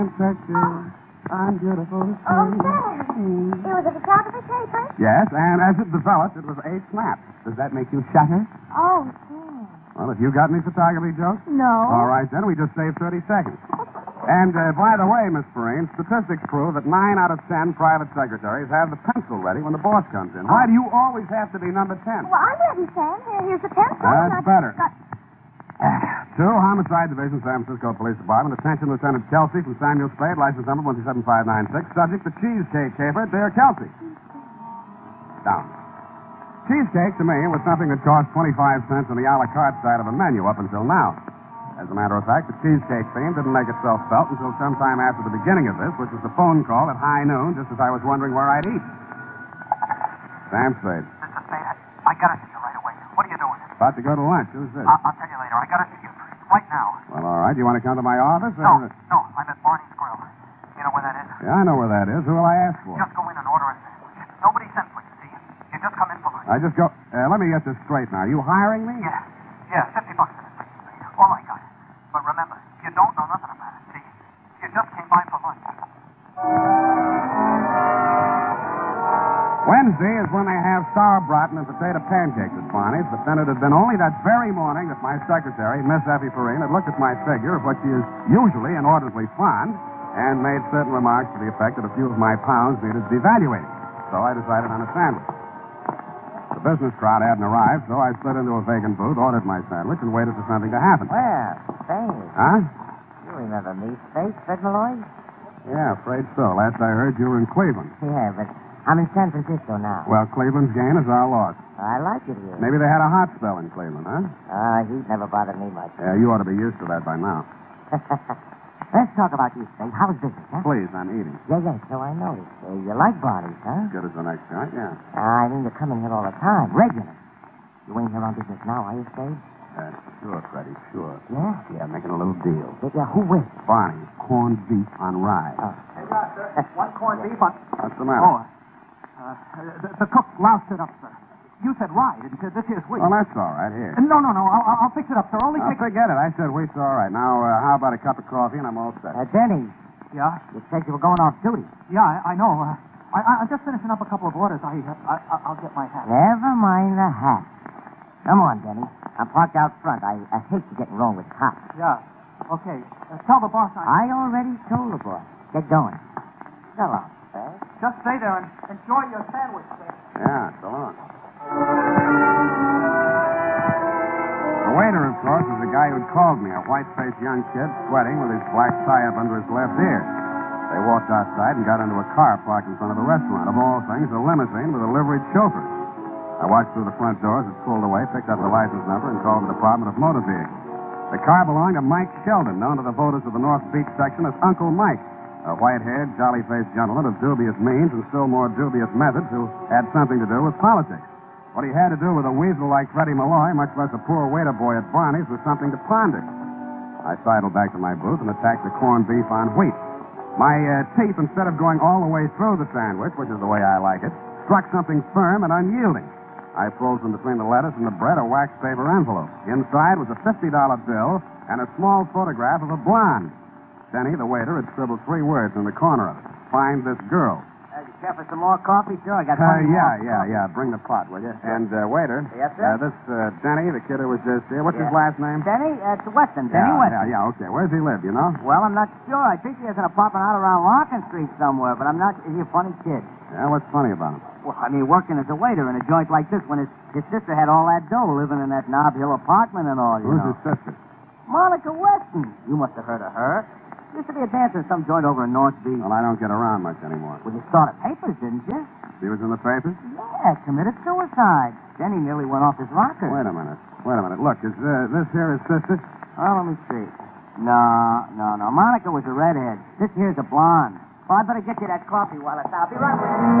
I'm beautiful. Oh, thanks. It was at the top of the paper? Yes, and as it developed, it was a snap. Does that make you shudder? Oh, yeah. Well, have you got any photography jokes? No. All right, then. We just saved 30 seconds. And, by the way, Miss Perrine, statistics prove that 9 out of 10 private secretaries have the pencil ready when the boss comes in. Why do you always have to be number 10? Well, I'm ready, Sam. Here's the pencil. That's better. 2, Homicide Division, San Francisco Police Department. Attention, Lieutenant Kelsey from Samuel Spade, license number 17596. Subject, the cheesecake caper, dear Kelsey. Down. Cheesecake, to me, was something that cost 25 cents on the a la carte side of a menu up until now. As a matter of fact, the cheesecake theme didn't make itself felt until sometime after the beginning of this, which was the phone call at high noon, just as I was wondering where I'd eat. Sam Spade. Mr. Spade, I gotta see you right away. What are you doing? About to go to lunch. Who's this? I'll tell you later. I gotta see you right now. Well, all right. You want to come to my office? No, I'm at Barney's Grill. You know where that is? Yeah, I know where that is. Who will I ask for? Just go in and order a sandwich. Nobody sent for you, see? You just come in for lunch. I just go... let me get this straight now. Are you hiring me? Yeah, $50 for the Mr. Spade. All I got. But remember, you don't know nothing about it, see? You just came by for lunch. Wednesday is when they have sauerbraten and potato pancakes at Barney's, but then it had been only that very morning that my secretary, Miss Effie Perrine, had looked at my figure, of which she is usually inordinately fond, and made certain remarks to the effect that a few of my pounds needed devaluating. So I decided on a sandwich. The business crowd hadn't arrived, so I slid into a vacant booth, ordered my sandwich, and waited for something to happen. Well, Spade. Huh? You remember me, Spade, Fred Malloy? Yeah, afraid so. Last I heard, you were in Cleveland. Yeah, but I'm in San Francisco now. Well, Cleveland's gain is our loss. I like it here. Maybe they had a hot spell in Cleveland, huh? Heat never bothered me much. Yeah, you ought to be used to that by now. Let's talk about you, Spade. How's business, huh? Please, I'm eating. Yeah, so I noticed. You like Barney's, huh? Good as the next joint, yeah. I mean, you come in here all the time, regular. You ain't here on business now, are you, Spade? Sure, Freddie, sure. Yeah? Yeah, making a little deal. Yeah, who with? Barney, corned beef on rye. Oh. Hey, sir. One corned beef on... What's the matter? The cook loused it up, sir. You said rye, didn't you? This here's wheat. Well, that's all right. Here. No. I'll fix it up, sir. Only take... Forget it. I said wheat's all right. Now, how about a cup of coffee, and I'm all set. Denny, Yeah? you said you were going off duty. Yeah, I know. I'm just finishing up a couple of orders. I'll get my hat. Never mind the hat. Come on, Denny. I'm parked out front. I hate you getting wrong with cops. Yeah. Okay. Tell the boss I already told the boss. Get going. So long, Spade. Just stay there and enjoy your sandwich, sir. Yeah, so long. The waiter, of course, was the guy who'd called me, a white-faced young kid, sweating with his black tie up under his left ear. They walked outside and got into a car parked in front of the restaurant. Of all things, a limousine with a liveried chauffeur. I watched through the front doors. It pulled away, picked up the license number, and called the Department of Motor Vehicles. The car belonged to Mike Sheldon, known to the voters of the North Beach section as Uncle Mike, a white-haired, jolly-faced gentleman of dubious means and still more dubious methods who had something to do with politics. What he had to do with a weasel like Freddie Malloy, much less a poor waiter boy at Barney's, was something to ponder. I sidled back to my booth and attacked the corned beef on wheat. My teeth, instead of going all the way through the sandwich, which is the way I like it, struck something firm and unyielding. I pulled from between the lettuce and the bread a wax paper envelope. Inside was a $50 bill and a small photograph of a blonde. Denny, the waiter, had scribbled 3 words in the corner of it. Find this girl. You care for some more coffee? Sure, I got plenty more. Yeah. Bring the pot, will you? And, waiter. Yes, sir? This, Denny, the kid who was just here. What's his last name? Denny? It's Weston. Denny Weston. Yeah, okay. Where's he live, you know? Well, I'm not sure. I think he has an apartment out around Larkin Street somewhere, but I'm not... Is he a funny kid? Yeah, what's funny about him? Well, I mean, working as a waiter in a joint like this when his sister had all that dough living in that Nob Hill apartment and all, you Who's know. his sister? Monica Weston. You must have heard of her. Used to be a dancer in some joint over in North Beach. Well, I don't get around much anymore. Well, you saw the papers, didn't you? She was in the papers? Yeah, committed suicide. Then he nearly went off his rocker. Wait a minute. Look, is this here his sister? Oh, let me see. No. Monica was a redhead. This here's a blonde. Well, I'd better get you that coffee while it's out. I'll be right with you.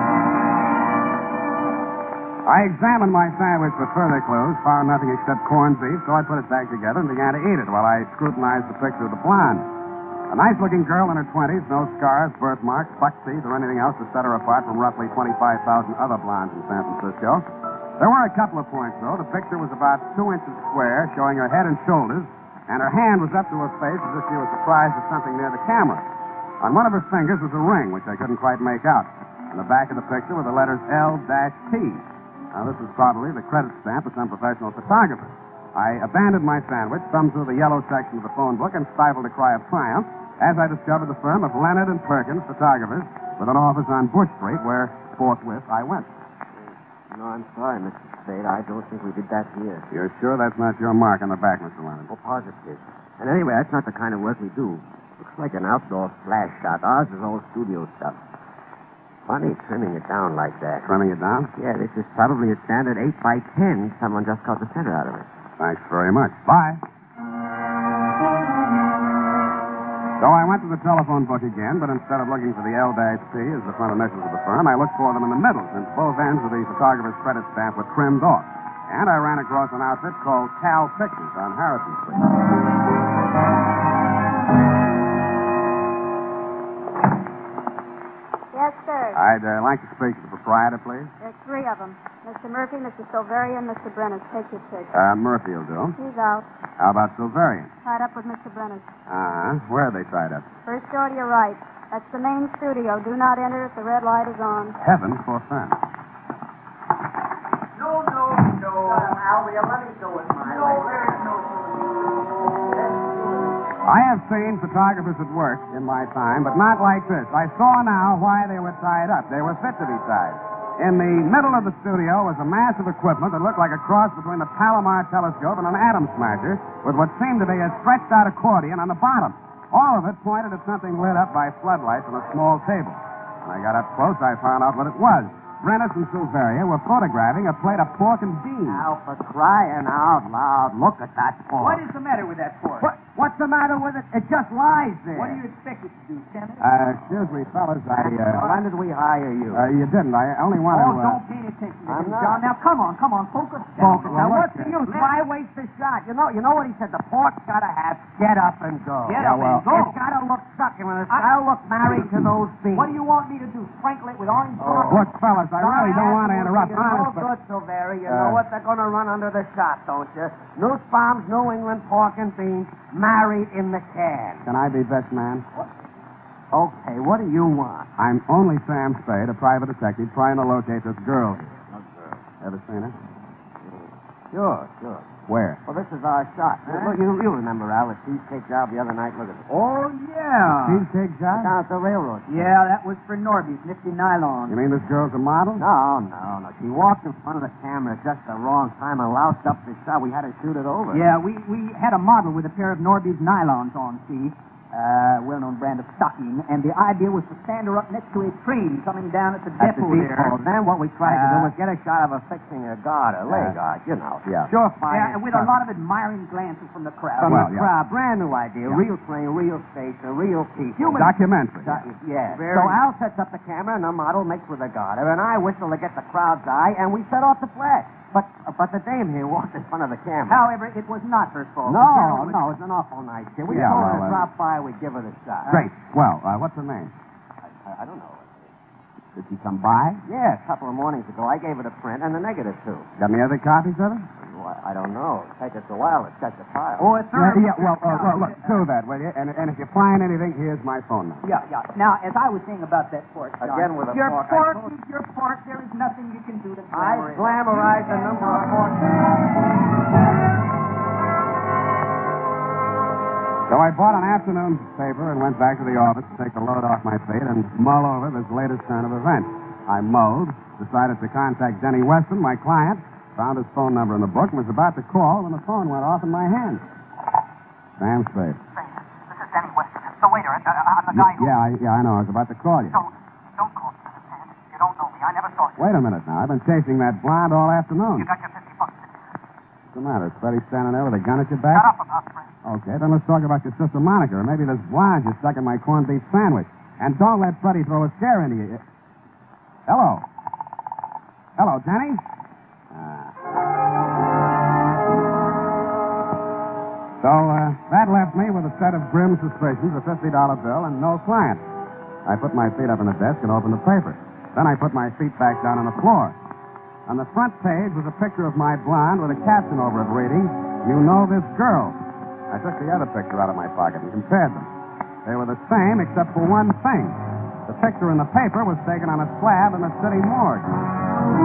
I examined my sandwich for further clues, found nothing except corned beef, so I put it back together and began to eat it while I scrutinized the picture of the blonde. A nice-looking girl in her 20s, no scars, birthmarks, buck teeth, or anything else to set her apart from roughly 25,000 other blondes in San Francisco. There were a couple of points, though. The picture was about 2 inches square, showing her head and shoulders, and her hand was up to her face as if she was surprised at something near the camera. On one of her fingers was a ring, which I couldn't quite make out. On the back of the picture were the letters L-T. Now, this was probably the credit stamp of some professional photographer. I abandoned my sandwich, thumbed through the yellow section of the phone book, and stifled a cry of triumph as I discovered the firm of Leonard and Perkins, photographers, with an office on Bush Street, where forthwith I went. No, I'm sorry, Mr. Spade. I don't think we did that here. You're sure that's not your mark on the back, Mr. Leonard? Oh, positive. And anyway, that's not the kind of work we do. Looks like an outdoor flash shot. Ours is all studio stuff. Funny trimming it down like that. Trimming it down? Yeah, this is probably a standard 8x10. Someone just cut the center out of it. Thanks very much. Bye. So I went to the telephone book again, but instead of looking for the L-P as the front initials of the firm, I looked for them in the middle, since both ends of the photographer's credit stamp were trimmed off. And I ran across an outfit called Cal Pictures on Harrison Street. Yes, sir. I'd like to speak to the proprietor, please. There's three of them. Mr. Murphy, Mr. Silverian, Mr. Brennan. Take your pick. Murphy will do. He's out. How about Silverian? Tied up with Mr. Brennan. Where are they tied up? First door to your right. That's the main studio. Do not enter if the red light is on. Heaven forfend. No. Al, will you let me do it my way? I have seen photographers at work in my time, but not like this. I saw now why they were tied up. They were fit to be tied. In the middle of the studio was a mass of equipment that looked like a cross between the Palomar telescope and an atom smasher, with what seemed to be a stretched-out accordion on the bottom. All of it pointed at something lit up by floodlights on a small table. When I got up close, I found out what it was. Brennis and Silveria were photographing a plate of pork and beans. Al, for crying out loud, look at that pork. What is the matter with that pork? What's the matter with it? It just lies there. What do you expect it to do, Senator? Excuse me, fellas, When did we hire you? You didn't. I only want to... don't pay any attention to I'm him, not. John. Now, come on, focus. Focus. Now, Well, what's the look, use? Why waste the shot? You know what he said? The pork's got to have get up and go. Get up and go. It's got to look succulent. It's got to look married to those beans. What do you want me to do? Sprinkle it with orange sauce? Look, fellas, I really don't want to interrupt. You're no Honest, but... good, Silveri. You know what they're going to run under the shot, don't you? News Farms, New England pork and beans, married in the can. Can I be best man? Okay, what do you want? I'm only Sam Spade, a private detective, trying to locate this girl here. Ever seen her? Sure. Where? Well, this is our shot. Look, you remember, Al, the cheesecake job the other night? Look at it. Oh, yeah. Cheesecake job? Down at the railroad. Yeah, that was for Norby's nifty nylon. You mean this girl's a model? No. She walked in front of the camera at just the wrong time and loused up the shot. We had to shoot it over. Yeah, we had a model with a pair of Norby's nylons on, see? Well-known brand of stocking, and the idea was to stand her up next to a train coming down at the At the depot there. depot. Then what we tried to do was get a shot of her fixing a guard, a leg guard, you know. Yeah. Sure fine. Yeah, and with a lot of admiring glances from the crowd. From Well, the yeah. crowd. Brand new idea. Yeah. Real train, real station, real people. Documentary. Yeah. Very- So Al sets up the camera and the model makes with the garter, and I whistle to get the crowd's eye, and we set off the flash. But the dame here walked in front of the camera. However, it was not her fault. No, The girl was- it's an awful nice kid. We Yeah, told her well, to drop by, we'd give her the shot. Great. Well, what's her name? I don't know. Did she come by? Yeah, a couple of mornings ago. I gave her the print and the negative, too. Got any other copies of it? Well, I don't know. It'll take us a while to check the file. Oh, it's her. Look, do that, will you? And if you find anything, here's my phone number. Yeah. Now, as I was saying about that pork, John, Again with a your pork. pork is your pork. There is nothing you can do to I glamour it. glamorize the number of porks. So I bought an afternoon paper and went back to the office to take the load off my plate and mull over this latest turn of events. I mulled, decided to contact Denny Weston, my client, found his phone number in the book, and was about to call when the phone went off in my hand. Sam Spade. This is Denny Weston, the waiter. I'm the guy who... Yeah, I know. I was about to call you. Don't call me, Mr. Sam. You don't know me. I never saw you. Wait a minute now. I've been chasing that blonde all afternoon. You got your $50. What's the matter? Is Freddie standing there with a gun at your back? Shut up about Fred. Okay, then let's talk about your sister Monica, or maybe this blonde you stuck in my corned beef sandwich. And don't let Freddie throw a scare into you. Hello. Hello, Denny. So, that left me with a set of grim suspicions, a $50 bill, and no client. I put my feet up on the desk and opened the paper. Then I put my feet back down on the floor. On the front page was a picture of my blonde with a caption over it reading, "You know this girl." I took the other picture out of my pocket and compared them. They were the same except for one thing. The picture in the paper was taken on a slab in the city morgue.